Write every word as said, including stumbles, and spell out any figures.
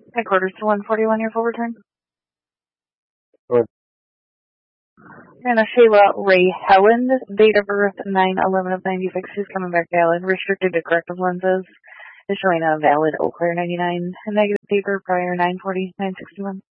Headquarters to one forty-one, your full return. Good. And a Shayla Ray Helland, date of birth nine eleven of ninety-six. She's coming back valid. Restricted to corrective lenses. Is showing a valid Eau Claire ninety-nine. Negative paper prior nine forty, nine sixty-one.